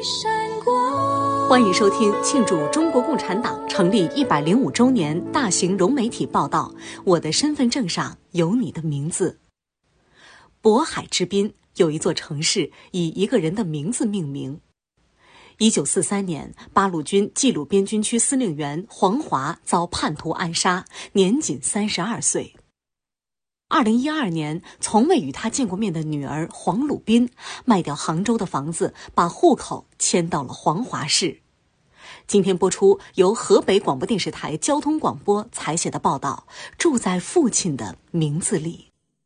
欢迎收听庆祝中国共产党成立105周年大型融媒体报道《我的身份证上有你的名字》。渤海之滨有一座城市以一个人的名字命名。1943年，八路军冀鲁边军区司令员黄华遭叛徒暗杀，年仅32岁。2012年，从未与他见过面的女儿黄鲁滨卖掉杭州的房子，把户口迁到了黄华市。今天播出由河北广播电视台交通广播采写的报道《住在父亲的名字里》。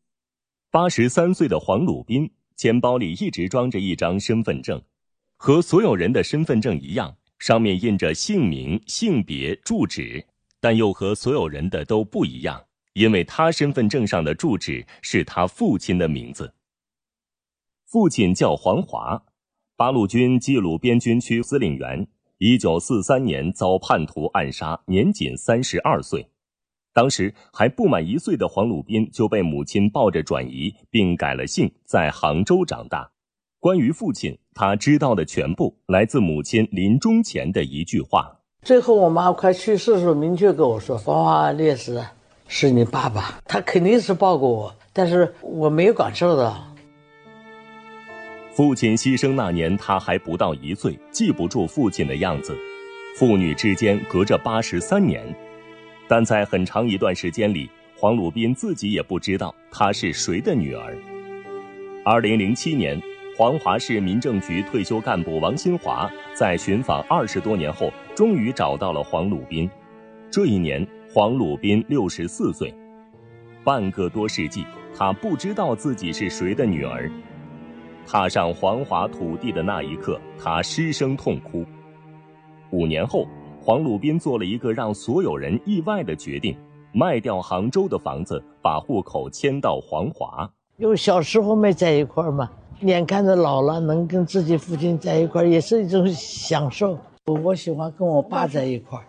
83岁的黄鲁滨钱包里一直装着一张身份证，和所有人的身份证一样，上面印着姓名、性别、住址，但又和所有人的都不一样，因为他身份证上的住址是他父亲的名字。父亲叫黄华，八路军冀鲁边军区司令员，1943年遭叛徒暗杀，年仅32岁。当时还不满1岁的黄鲁滨就被母亲抱着转移，并改了姓，在杭州长大。关于父亲，他知道的全部来自母亲临终前的一句话。 最后我妈快去世的时候明确跟我说，黄华烈士是你爸爸，他肯定是抱过我，但是我没有感受到。 父亲牺牲那年他还不到1岁，记不住父亲的样子，父女之间隔着83年。但在很长一段时间里，黄鲁滨自己也不知道她是谁的女儿。2007年，黄华市民政局退休干部王新华在寻访20多年后，终于找到了黄鲁滨。这一年，黄鲁滨64岁。半个多世纪，他不知道自己是谁的女儿。踏上黄华土地的那一刻，他失声痛哭。5年后，黄鲁滨做了一个让所有人意外的决定，卖掉杭州的房子，把户口迁到黄华。 因为小时候没在一块嘛，眼看着老了能跟自己父亲在一块，也是一种享受。我喜欢跟我爸在一块。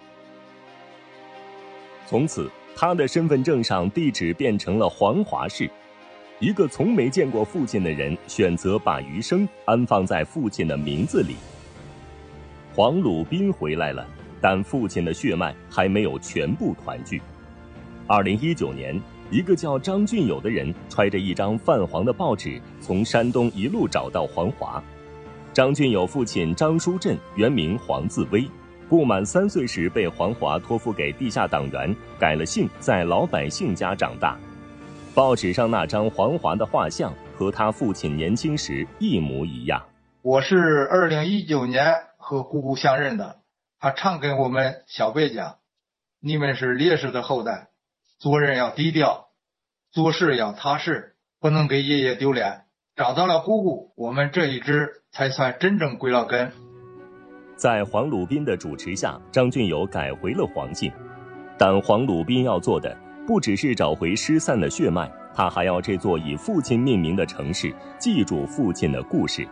从此，他的身份证上地址变成了黄华市。一个从没见过父亲的人，选择把余生安放在父亲的名字里。黄鲁滨回来了，但父亲的血脉还没有全部团聚。2019年，一个叫张俊友的人揣着一张泛黄的报纸，从山东一路找到黄华。张俊友父亲张书镇原名黄自威，不满3岁时被黄华托付给地下党员，改了姓，在老百姓家长大。报纸上那张黄华的画像和他父亲年轻时一模一样。 我是2019年和姑姑相认的，他常跟我们小辈讲，你们是烈士的后代，做人要低调，做事要踏实，不能给爷爷丢脸。找到了姑姑，我们这一支才算真正归了根。 在黄鲁滨的主持下，张俊友改回了黄姓。但黄鲁滨要做的不只是找回失散的血脉，他还要这座以父亲命名的城市记住父亲的故事。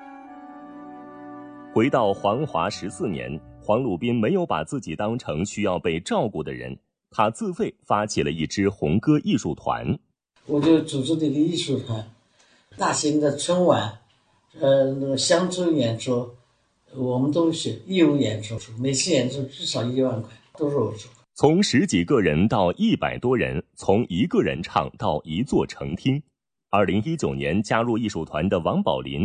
回到黄华14年，黄鲁滨没有把自己当成需要被照顾的人，他自费发起了一支红歌艺术团。 我就组织了一个艺术团，大型的春晚，那个乡村演出，我们都是义务演出，每次演出至少1万块，都是我出。 从10几个人到100多人，从一个人唱到一座成厅。2019年加入艺术团的王宝林